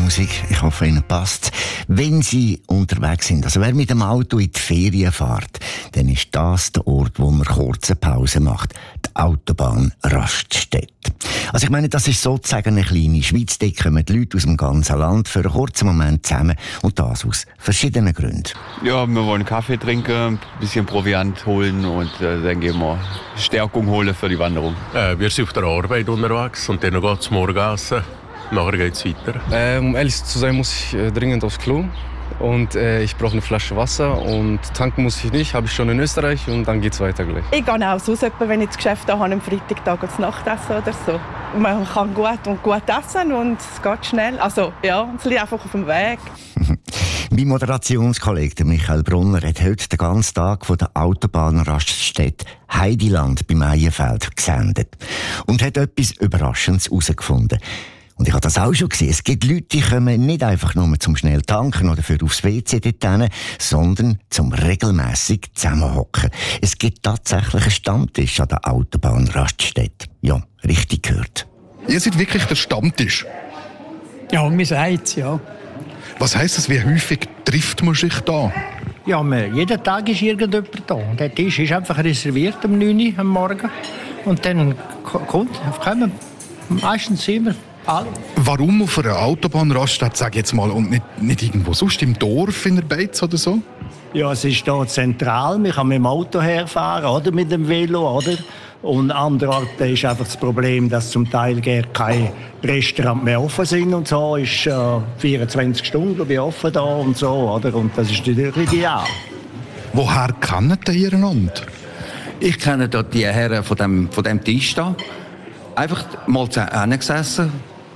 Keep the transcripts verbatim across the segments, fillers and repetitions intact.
Musik. Ich hoffe, Ihnen passt. Wenn Sie unterwegs sind, also wer mit dem Auto in die Ferien fährt, dann ist das der Ort, wo man kurze Pause macht. Die Autobahn-Raststätte. Also ich meine, das ist sozusagen eine kleine Schweiz. Da kommen die Leute aus dem ganzen Land für einen kurzen Moment zusammen und das aus verschiedenen Gründen. Ja, wir wollen Kaffee trinken, ein bisschen Proviant holen und äh, dann gehen wir Stärkung holen für die Wanderung. Äh, wir sind auf der Arbeit unterwegs und dann geht es morgen essen. Nachher geht es weiter. Äh, um ehrlich zu sein, muss ich äh, dringend aufs Klo. Und äh, ich brauche eine Flasche Wasser und tanken muss ich nicht, habe ich schon in Österreich und dann geht's weiter gleich. Ich gehe auch raus, wenn ich das Geschäft habe, am Freitag und Nachtessen oder so. Man kann gut und gut essen und es geht schnell. Also ja, es liegt einfach auf dem Weg. Mein Moderationskollege Michael Brunner hat heute den ganzen Tag von der Autobahnraststätte Heidiland bei Meienfeld gesendet und hat etwas Überraschendes herausgefunden. Und ich habe das auch schon gesehen. Es gibt Leute, die kommen nicht einfach nur zum schnell tanken oder für aufs W C dort hin, sondern zum regelmässig zusammenhocken. Es gibt tatsächlich einen Stammtisch an der Autobahnraststätte. Ja, richtig gehört. Ihr seid wirklich der Stammtisch? Ja, wir sagen es, ja. Was heisst das? Wie häufig trifft man sich da? Ja, man, jeden Tag ist irgendjemand da. Der Tisch ist einfach reserviert um neun Uhr am Morgen. Und dann kommt, kommen meistens immer alle. Warum auf einer Autobahnraststätte, sag ich jetzt mal, und nicht, nicht irgendwo sonst im Dorf in der Beiz oder so? Ja, es ist hier zentral. Man kann mit dem Auto herfahren oder mit dem Velo, oder? Und andererorts ist einfach das Problem, dass zum Teil gar keine Restaurants mehr offen sind und so. Ist äh, vierundzwanzig Stunden glaube ich, offen da und so, oder? Und das ist natürlich ideal. Woher kennt ihr einander? Ich kenne dort die Herren von dem, von dem Tisch da. Einfach mal zusammengesessen.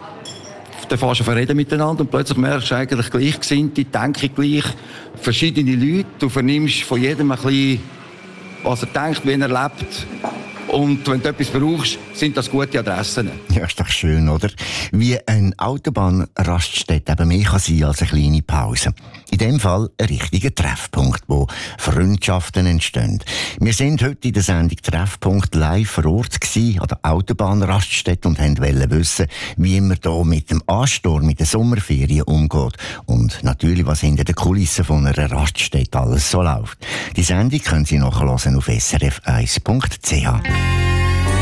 Dann fährst du verreden miteinander und plötzlich merkst du eigentlich Gleichgesinnte, denken gleich, verschiedene Leute. Du vernimmst von jedem ein bisschen, was er denkt, wie er lebt. Und wenn du etwas brauchst, sind das gute Adressen. Ja, ist doch schön, oder? Wie eine Autobahnraststätte eben mehr kann sein als eine kleine Pause. In dem Fall ein richtiger Treffpunkt, wo Freundschaften entstehen. Wir sind heute in der Sendung Treffpunkt live vor Ort gewesen, an der Autobahnraststätte und wollten wissen, wie man da mit dem Ansturm, mit den Sommerferien umgeht. Und natürlich, was hinter den Kulissen von einer Raststätte alles so läuft. Die Sendung können Sie nachhören auf s r f eins punkt c h.